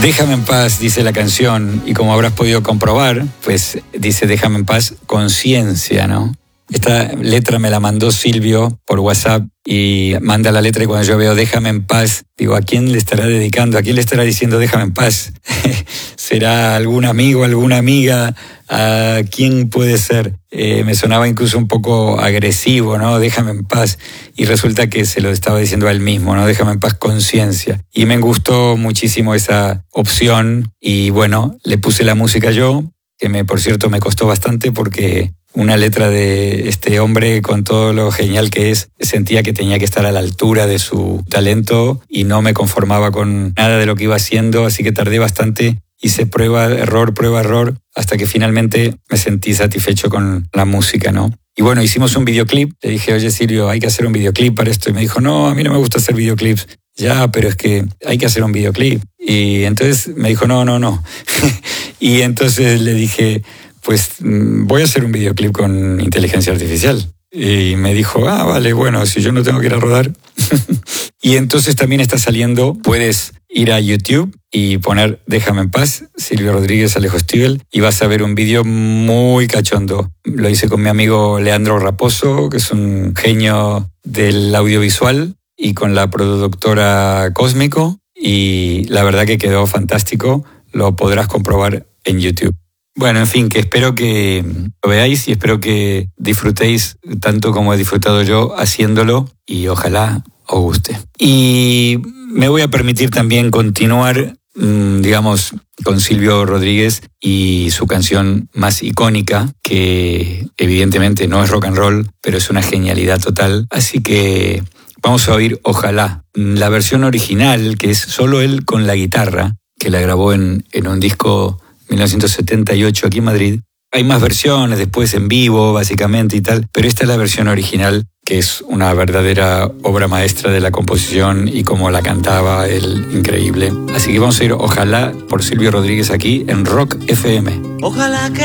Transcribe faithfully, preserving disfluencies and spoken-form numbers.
Déjame en paz, dice la canción, y como habrás podido comprobar, pues dice déjame en paz, conciencia, ¿no? Esta letra me la mandó Silvio por WhatsApp y manda la letra y cuando yo veo déjame en paz, digo, ¿a quién le estará dedicando? ¿A quién le estará diciendo déjame en paz? ¿Será algún amigo, alguna amiga? ¿A quién puede ser? Eh, me sonaba incluso un poco agresivo, ¿no? Déjame en paz. Y resulta que se lo estaba diciendo a él mismo, ¿no? Déjame en paz, conciencia. Y me gustó muchísimo esa opción y bueno, le puse la música yo, que me, por cierto me costó bastante porque una letra de este hombre con todo lo genial que es, sentía que tenía que estar a la altura de su talento y no me conformaba con nada de lo que iba haciendo, así que tardé bastante, hice prueba, error, prueba, error, hasta que finalmente me sentí satisfecho con la música, ¿no? Y bueno, hicimos un videoclip, le dije, oye Silvio, hay que hacer un videoclip para esto, y me dijo, no, a mí no me gusta hacer videoclips. Ya, pero es que hay que hacer un videoclip. Y entonces me dijo, no, no, no. Y entonces le dije, pues voy a hacer un videoclip con inteligencia artificial. Y me dijo, ah, vale, bueno, si yo no tengo que ir a rodar. Y entonces también está saliendo, puedes ir a YouTube y poner Déjame en paz, Silvio Rodríguez, Alejo Stivel, y vas a ver un vídeo muy cachondo. Lo hice con mi amigo Leandro Raposo, que es un genio del audiovisual, y con la productora Cósmico, y la verdad que quedó fantástico, lo podrás comprobar en YouTube. Bueno, en fin, que espero que lo veáis y espero que disfrutéis tanto como he disfrutado yo haciéndolo y ojalá os guste. Y me voy a permitir también continuar, digamos, con Silvio Rodríguez y su canción más icónica, que evidentemente no es rock and roll, pero es una genialidad total. Así que vamos a oír Ojalá, la versión original, que es solo él con la guitarra, que la grabó en, en un disco mil novecientos setenta y ocho aquí en Madrid. Hay más versiones después en vivo, básicamente y tal, pero esta es la versión original, que es una verdadera obra maestra de la composición y como la cantaba él, increíble. Así que vamos a ir Ojalá por Silvio Rodríguez aquí en Rock F M. Ojalá que